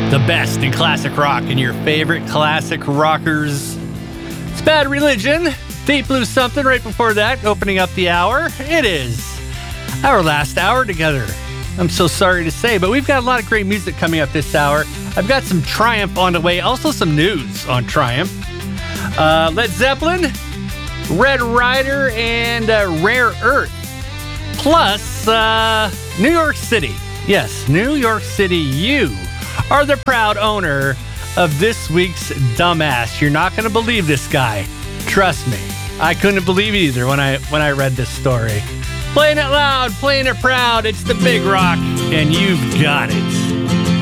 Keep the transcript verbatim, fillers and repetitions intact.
The best in classic rock and your favorite classic rockers. It's Bad Religion, Deep Blue Something right before that, opening up the hour. It is our last hour together. I'm so sorry to say, but we've got a lot of great music coming up this hour. I've got some Triumph on the way, also some news on Triumph. Uh, Led Zeppelin, Red Rider, and uh, Rare Earth. Plus, uh, New York City. Yes, New York City, you are the proud owner of this week's Dumbass. You're not going to believe this guy. Trust me. I couldn't believe it either when I when I read this story. Playing it loud, playing it proud. It's the Big Rock, and you've got it.